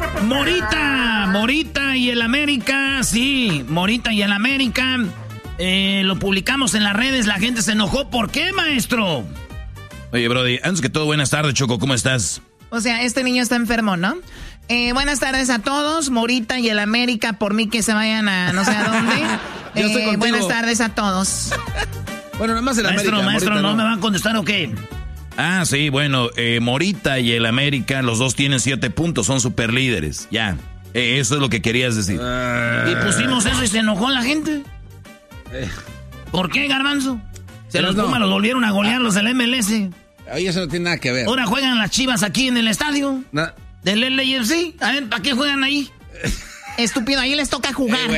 Morita y el América, sí, Morita y el América. Lo publicamos en las redes, la gente se enojó. ¿Por qué, maestro? Oye, Brody, antes que todo, buenas tardes, Choco, ¿cómo estás? O sea, este niño está enfermo, ¿no? Buenas tardes a todos, Morita y el América, por mí que se vayan a no sé a dónde. Yo estoy contigo. Buenas tardes a todos. Bueno, nada más el América. Maestro, ¿no me van a contestar o qué? Ah, sí, bueno, Morita y el América, los dos tienen 7 puntos, son super líderes, ya. Eso es lo que querías decir. Y pusimos eso y se enojó la gente. ¿Por qué, Garbanzo? Los Pumas los volvieron a golear los del MLS. Oye, eso no tiene nada que ver. Ahora juegan las Chivas aquí en el estadio del LAFC. A ver, ¿para qué juegan ahí? Estúpido, ahí les toca jugar.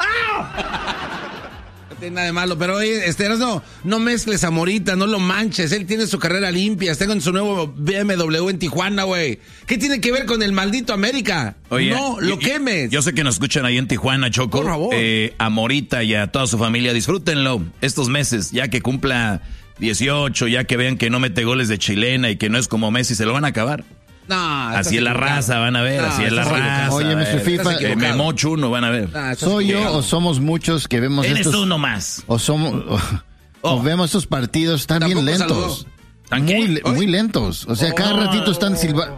No tiene nada de malo, pero oye, no mezcles a Morita, no lo manches. Él tiene su carrera limpia, está con su nuevo BMW en Tijuana, güey. ¿Qué tiene que ver con el maldito América? Oye, no, lo quemes. Yo sé que nos escuchan ahí en Tijuana, Choco. Por favor. A Morita y a toda su familia, disfrútenlo estos meses, ya que cumpla 18, ya que vean que no mete goles de chilena y que no es como Messi, se lo van a acabar. No, así es la raza, van a ver, así es la raza. Oye, Mr. FIFA, Memo Chuno, van a ver. ¿Soy yo o somos muchos que vemos Eres estos? tú nomás. O vemos estos partidos, están bien lentos. Muy lentos. O sea, cada ratito están silbando.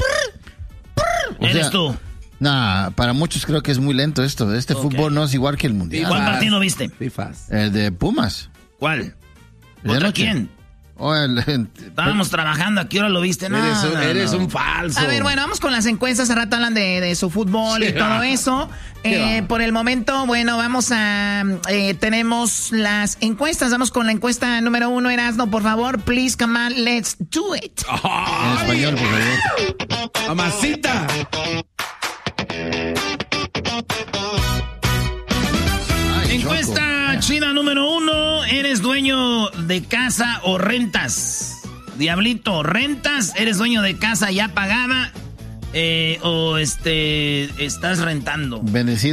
Eres tú. Nah, para muchos creo que es muy lento esto. Este fútbol no es igual que el mundial. ¿Cuál partido viste? El de Pumas. ¿Cuál? ¿De ¿Contra noche? quién? Estábamos trabajando, ¿a qué hora lo viste? No, eres un falso. A ver, bueno, vamos con las encuestas. Hace rato hablan de su fútbol y todo eso. Por el momento, bueno, vamos a... tenemos las encuestas. Vamos con la encuesta número 1, Erasno, por favor. Please, come on, let's do it. En español, por favor. ¡Mamacita! Encuesta china número 1. ¿Eres dueño de casa o rentas? Diablito, ¿rentas? ¿Eres dueño de casa ya pagada? ¿O estás rentando? Bendecido.